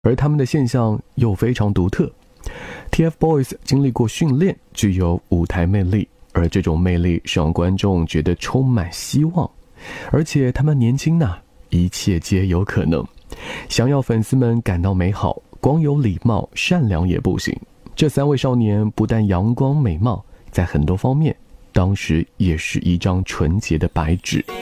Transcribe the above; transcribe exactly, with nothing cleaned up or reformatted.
而他们的现象又非常独特。T F Boys 经历过训练，具有舞台魅力，而这种魅力是让观众觉得充满希望。而且他们年轻呐，一切皆有可能。想要粉丝们感到美好，光有礼貌善良也不行。这三位少年不但阳光美貌，在很多方面当时也是一张纯洁的白纸。